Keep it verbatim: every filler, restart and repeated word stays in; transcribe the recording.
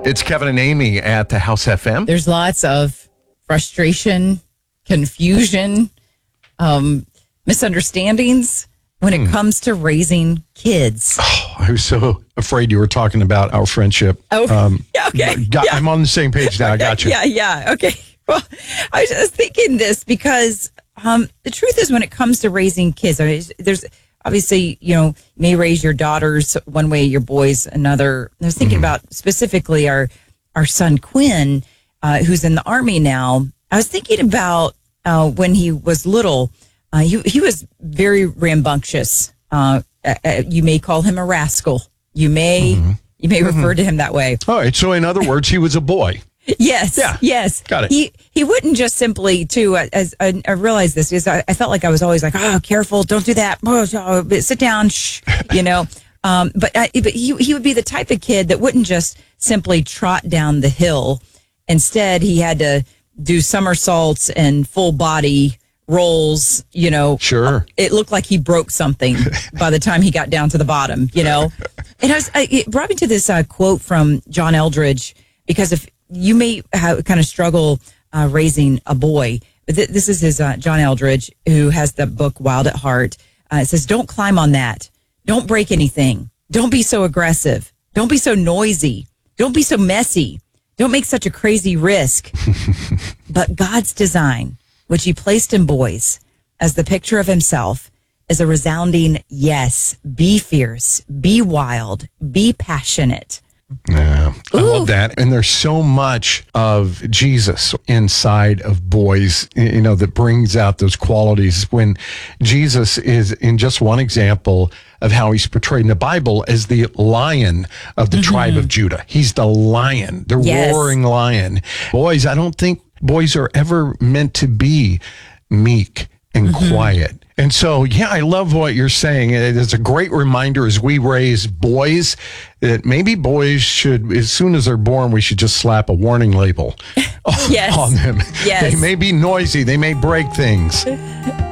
It's Kevin and Amy at the House F M. There's lots of frustration, confusion, um, misunderstandings when it comes to raising kids. Oh, I was so afraid you were talking about our friendship. Oh, um, yeah, okay. Got, yeah. I'm on the same page now. I got you. Yeah, yeah, okay. Well, I was just thinking this because um, the truth is when it comes to raising kids, I mean, there's obviously, you know, you may raise your daughters one way, your boys another. I was thinking mm-hmm. about specifically our our son Quinn, uh, who's in the Army now. I was thinking about uh, when he was little. Uh, he he was very rambunctious. Uh, uh, you may call him a rascal. You may mm-hmm. you may mm-hmm. refer to him that way. All right. So in other words, he was a boy. Yes. Yeah. Yes. Got it. He he wouldn't just simply to uh, as I, I realized this because I, I felt like I was always like, oh, careful, don't do that. Oh, oh, sit down, shh, you know. Um, but I, but he he would be the type of kid that wouldn't just simply trot down the hill. Instead, he had to do somersaults and full body rolls. You know. Sure. It looked like he broke something by the time he got down to the bottom. You know. And I was, I, it brought me to this uh, quote from John Eldridge because if you may have, kind of struggle uh, raising a boy. But th- this is his uh, John Eldridge, who has the book Wild at Heart. Uh, it says, don't climb on that. Don't break anything. Don't be so aggressive. Don't be so noisy. Don't be so messy. Don't make such a crazy risk. But God's design, which he placed in boys as the picture of himself, is a resounding yes. Be fierce. Be wild. Be passionate. Yeah, I Ooh. love that. And there's so much of Jesus inside of boys, you know, that brings out those qualities when Jesus is in just one example of how he's portrayed in the Bible as the lion of the mm-hmm. tribe of Judah. He's the lion, the yes. roaring lion. Boys, I don't think boys are ever meant to be meek and mm-hmm. quiet. And so, yeah, I love what you're saying. It's a great reminder as we raise boys that maybe boys should, as soon as they're born, we should just slap a warning label yes. on them. Yes. They may be noisy. They may break things.